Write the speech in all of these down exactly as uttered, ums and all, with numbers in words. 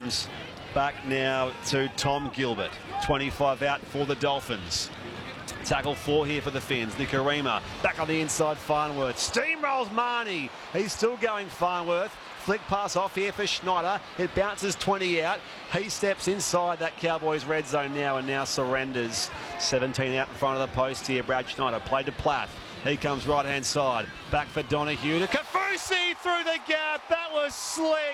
comes back now to Tom Gilbert. twenty-five out for the Dolphins. Tackle four here for the Finns. Nikorima back on the inside. Farnworth steamrolls Marnie. He's still going, Farnworth. Flick pass off here for Schneider. It bounces twenty out. He steps inside that Cowboys red zone now and now surrenders. seventeen out in front of the post here. Brad Schneider played to Plath. He comes right hand side. Back for Donahue to Kaufusi through the gap. That was slick.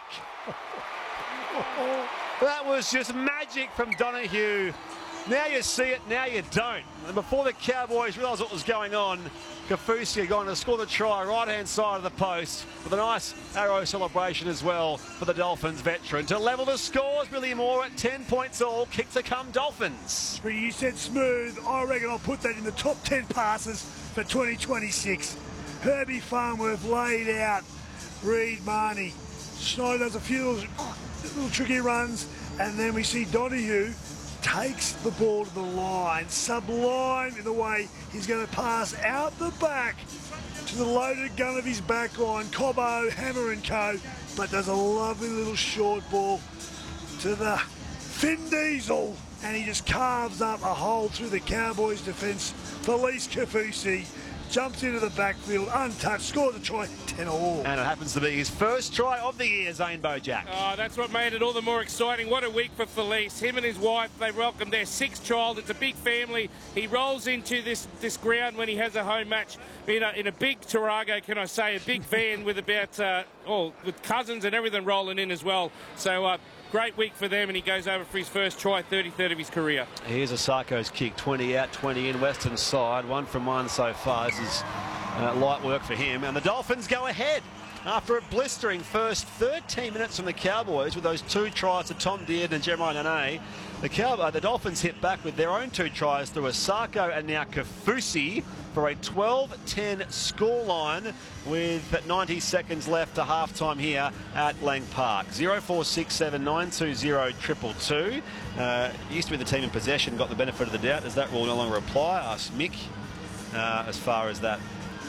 That was just magic from Donahue. Now you see it, now you don't. And before the Cowboys realised what was going on, Kaufusi had gone to score the try right-hand side of the post with a nice arrow celebration as well for the Dolphins veteran. To level the scores, Billy Moore at ten points all. Kick to come Dolphins. You said smooth. I reckon I'll put that in the top ten passes for twenty twenty-six. Herbie Farnworth laid out Reed Marnie. Schneider does a few little, little tricky runs, and then we see Donahue takes the ball to the line, sublime in the way he's going to pass out the back to the loaded gun of his back line, Cobbo, Hammer and Co, but does a lovely little short ball to the Finn Diesel, and he just carves up a hole through the Cowboys defence. Felice Kaufusi jumps into the backfield, untouched, scores a try, ten all. And it happens to be his first try of the year, Zane Bojack. Oh, that's what made it all the more exciting. What a week for Felice. Him and his wife, they welcomed their sixth child. It's a big family. He rolls into this, this ground when he has a home match in a, in a big Tarago, can I say, a big van with about, uh, oh, with cousins and everything rolling in as well. So, uh, great week for them, and he goes over for his first try, thirty-third of his career. Here's a Sarko's kick, twenty out, twenty in, western side. One from one so far. This is uh, light work for him. And the Dolphins go ahead after a blistering first thirteen minutes from the Cowboys with those two tries to Tom Dearden and Jeremiah Nene. The, Cow uh, the Dolphins hit back with their own two tries through a Sarko and now Kaufusi for a twelve ten scoreline with ninety seconds left to half-time here at Lang Park. zero four six seven nine two zero two two two. Uh, used to be the team in possession, got the benefit of the doubt. Does that rule no longer apply? Ask Mick uh, as far as that.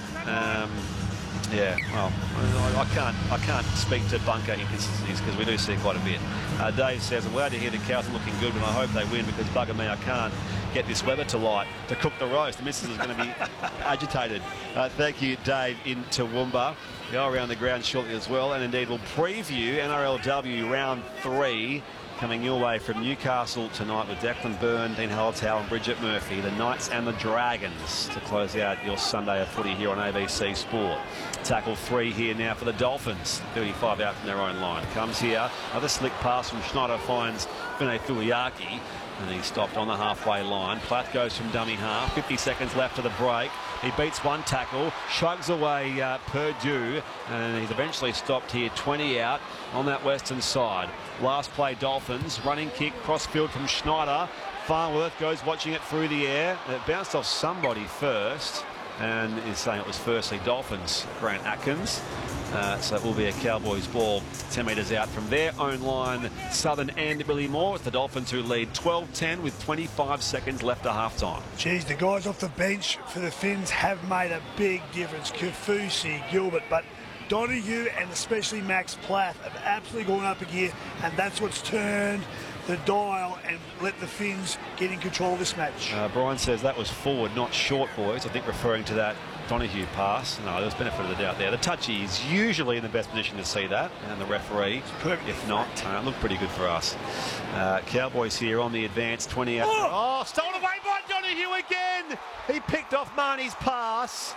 Um, yeah, well, I, I can't I can't speak to bunker inconsistencies because we do see quite a bit. Uh, Dave says, I'm glad to hear the Cows are looking good, and I hope they win because bugger me, I can't get this weather to light to cook the roast. The missus is going to be agitated. Uh, thank you, Dave, in Toowoomba. Go around the ground shortly as well, and indeed we'll preview N R L W round three coming your way from Newcastle tonight with Declan Byrne, Dean Hallertau and Bridget Murphy, the Knights and the Dragons, to close out your Sunday of footy here on A B C Sport. Tackle three here now for the Dolphins. thirty-five out from their own line. Comes here, another slick pass from Schneider, finds Vinay Fuliaki, and he's stopped on the halfway line. Plath goes from dummy half, fifty seconds left to the break. He beats one tackle, shrugs away uh, Purdue, and he's eventually stopped here, twenty out on that western side. Last play, Dolphins, running kick, crossfield from Schneider. Farnworth goes watching it through the air. It bounced off somebody first, and is saying it was firstly Dolphins, Grant Atkins. Uh, so it will be a Cowboys ball ten metres out from their own line, southern end. Billy Moore. It's the Dolphins who lead twelve ten with twenty-five seconds left to half-time. Geez, the guys off the bench for the Finns have made a big difference. Kaufusi, Gilbert, but Donahue and especially Max Plath have absolutely gone up a gear, and that's what's turned the dial and let the Finns get in control of this match. Uh, Brian says that was forward, not short, boys. I think referring to that Donahue pass. No, there's benefit of the doubt there. The touchy is usually in the best position to see that, and the referee, if not, uh, looked pretty good for us. Uh, Cowboys here on the advance, twenty out. Oh, oh, stolen away by Donahue again. He picked off Marnie's pass,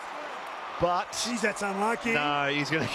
but geez, that's unlucky. No, he's going to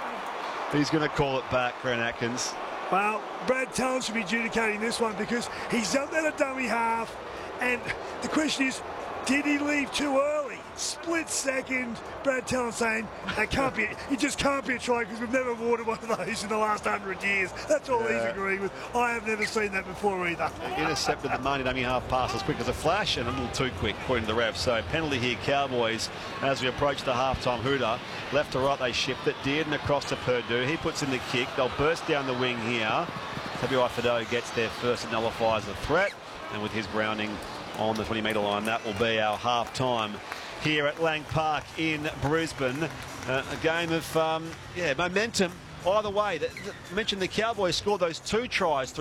he's going to call it back, Grant Atkins. Well, Brad Talon should be adjudicating this one because he's jumped at a dummy half, and the question is, did he leave too early? Split second. Brad Talon saying that can't be. It just can't be a try because we've never awarded one of those in the last hundred years. That's all yeah. he's agreeing with. I have never seen that before either. Intercepted the Marnie dummy half pass as quick as a flash and a little too quick, according to the ref. So penalty here, Cowboys, as we approach the halftime hooter. Left to right, they shift it. Dearden across to Purdue. He puts in the kick. They'll burst down the wing here. W I Fido gets there first and nullifies the threat. And with his grounding on the twenty metre line, that will be our half-time here at Lang Park in Brisbane. Uh, a game of um, yeah momentum either way. I mentioned the Cowboys scored those two tries through